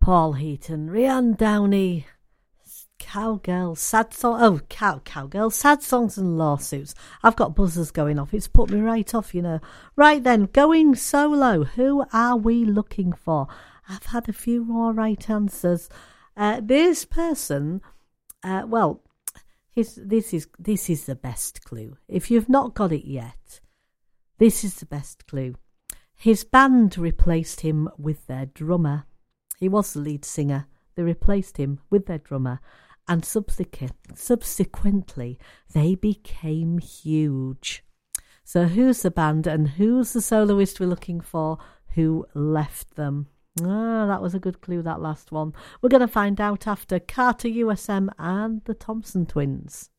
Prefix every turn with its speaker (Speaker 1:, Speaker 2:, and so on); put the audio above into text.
Speaker 1: Paul Heaton, Rhiannon Downey, Cowgirl, Sad Song. Oh, Cowgirl, Sad Songs and Lawsuits. I've got buzzers going off. It's put me right off, you know. Right then, going solo. Who are we looking for? I've had a few more right answers. This person, this is the best clue. If you've not got it yet, this is the best clue. His band replaced him with their drummer. He was the lead singer. They replaced him with their drummer, and subsequently they became huge. So who's the band and who's the soloist we're looking for who left them? That was a good clue, that last one. We're going to find out after Carter USM and the Thompson Twins.